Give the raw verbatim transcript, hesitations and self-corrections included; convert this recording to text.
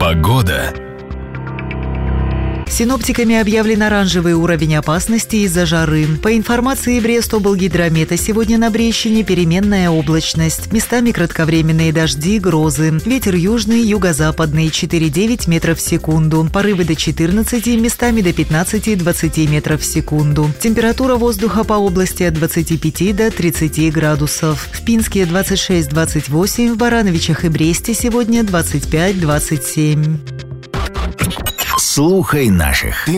Погода. Синоптиками объявлен оранжевый уровень опасности из-за жары. По информации Брестоблгидромета, сегодня на Брещине переменная облачность. Местами кратковременные дожди, грозы. Ветер южный, юго-западный, четыре-девять метров в секунду. Порывы до четырнадцати, местами до пятнадцати-двадцати метров в секунду. Температура воздуха по области от двадцати пяти до тридцати градусов. В Пинске двадцать шесть - двадцать восемь, в Барановичах и Бресте сегодня двадцать пять - двадцать семь. Слухай наших.